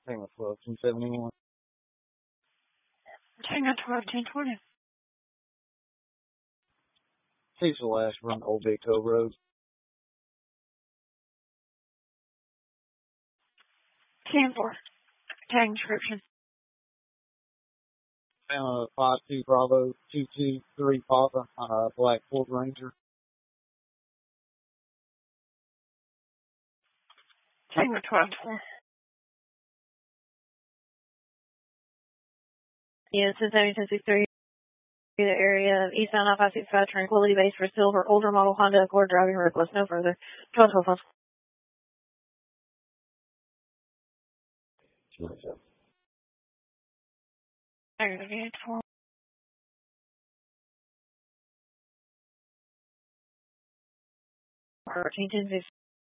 Tango 12, 271. Tango 12, 1020. Cecil Ashburn, Old Big Toe Road. 10-4. Tag description. 52 Bravo 223 Papa, Black Ford Ranger. Tango 12, 4. Yes, it's 1063. The area of eastbound I-565 Tranquility Base for silver, older model Honda Accord, driving reckless, no further. 12, 12, 12. Aggregate 4. 13, 10, 15.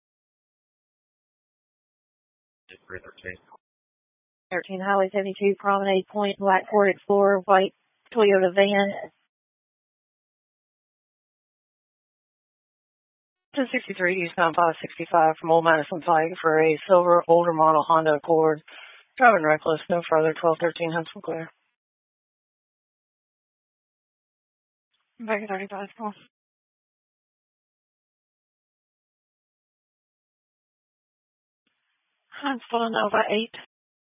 13, Highway 72, Promenade Point, Black Ford Explorer, white Toyota van. 1063, eastbound 565 from Old Madison Pike for a silver, older model Honda Accord, driving reckless, no further. 1213 Huntsville clear. Back at 35, call. Huntsville, Nova 8.